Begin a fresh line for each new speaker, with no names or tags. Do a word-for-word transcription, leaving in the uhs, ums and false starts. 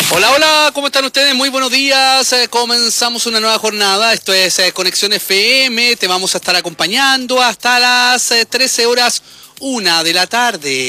Hola, hola, ¿cómo están ustedes? Muy buenos días. Eh, comenzamos una nueva jornada. Esto es eh, Conexión F M. Te vamos a estar acompañando hasta las eh, trece horas, una de la tarde.